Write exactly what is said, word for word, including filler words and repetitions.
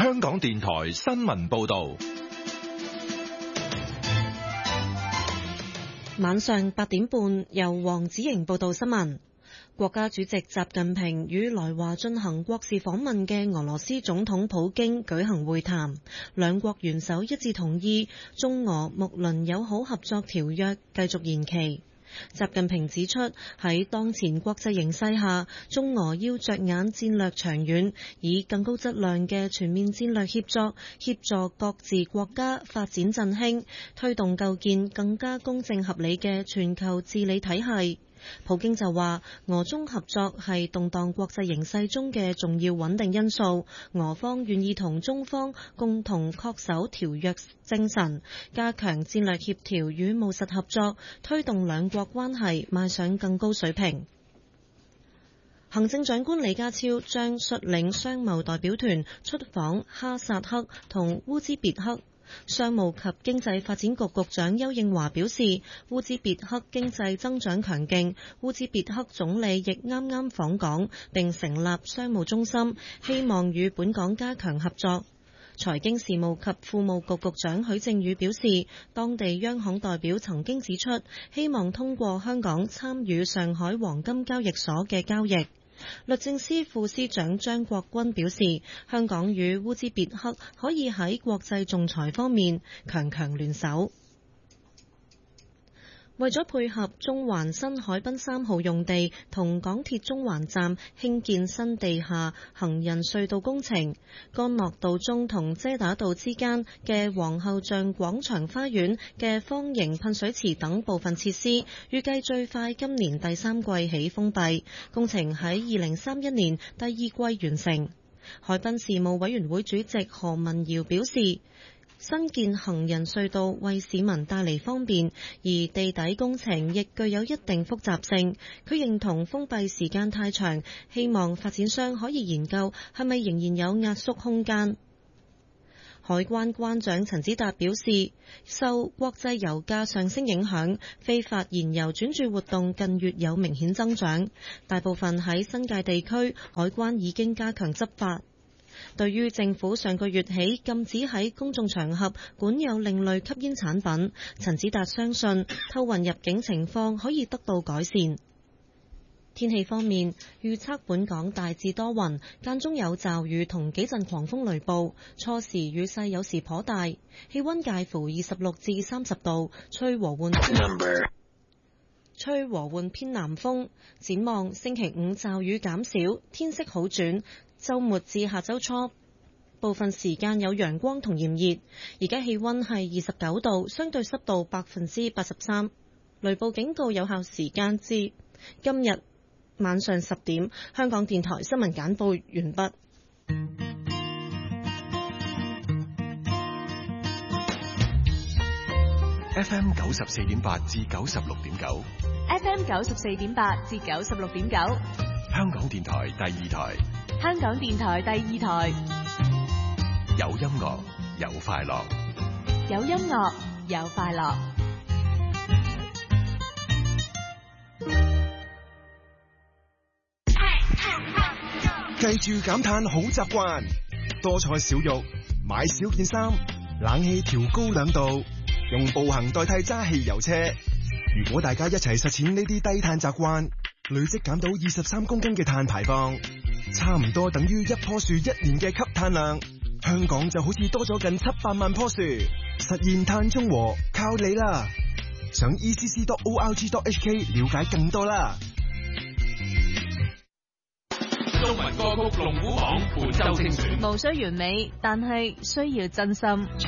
香港電台新聞報道。 晚上八點半，由黃子瑩報道新聞。國家主席習近平與來華進行國事訪問嘅俄羅斯總統普京舉行會談，兩國元首一致同意中俄睦鄰友好合作條約繼續延期。習近平指出，喺當前國際形勢下，中俄要着眼戰略長遠，以更高質量嘅全面戰略協作，協助各自國家發展振興，推動構建更加公正合理嘅全球治理體系。普京就話，俄中合作係動盪國際形勢中嘅重要穩定因素，俄方願意同中方共同恪守條約精神，加強戰略協調與務實合作，推動兩國關係邁上更高水平。行政長官李家超將率領商貿代表團出訪哈薩克同烏茲別克。商務及經濟發展局局長邱應華表示，烏茲別克經濟增長強勁，烏茲別克總理亦啱啱訪港並成立商務中心，希望與本港加強合作。財經事務及庫務局局長許正宇表示，當地央行代表曾經指出，希望通過香港參與上海黃金交易所嘅交易。律政司副司長張國軍表示，香港與烏茲別克可以喺國際仲裁方面強強聯手。為咗配合中環新海濱三號用地同港鐵中環站興建新地下行人隧道工程，干諾道中同遮打道之間嘅皇后像廣場花園嘅方形噴水池等部分設施，預計最快今年第三季起封閉，工程喺二零三一年第二季完成。海濱事務委員會主席何文堯表示，新建行人隧道為市民帶嚟方便，而地底工程亦具有一定複雜性。佢認同封閉時間太長，希望發展商可以研究係咪仍然有壓縮空間。海關關長陳子達表示，受國際油價上升影響，非法燃油轉注活動近月有明顯增長，大部分喺新界地區，海關已經加強執法。對於政府上個月起禁止喺公眾場合管有另類吸煙產品，陳子達相信偷運入境情況可以得到改善。天氣方面，預測本港大致多雲，間中有驟雨同幾陣狂風雷暴，初時雨勢有時頗大，氣溫介乎二十六至三十度，吹和緩偏吹和緩偏南風。展望星期五驟雨減少，天色好轉。週末至下週初，部分時間有陽光同炎熱。而家氣溫係二十九度，相對濕度百分之八十三。雷暴警告有效時間至今日晚上十點。香港電台新聞簡報完畢。 F M 九十四點八至九十六點九。 F M 九十四點八至九十六點九。 香港電台第二台。 香港電台第二台， 有音樂有快樂， 有音樂有快樂。 記住減碳好習慣，多菜少肉，買少件衫，冷氣調高兩度，用步行代替揸汽油車。如果大家一齊實踐呢啲低碳習慣，累積減到二十三公斤嘅碳排放，差唔多等於一棵樹一年嘅吸碳量。香港就好似多咗近七百萬棵樹，實現碳中和靠你啦！上 e c c dot org dot h k 了解更多啦。 中文歌曲龍虎榜本周精選， 無需完美，但係需要真心。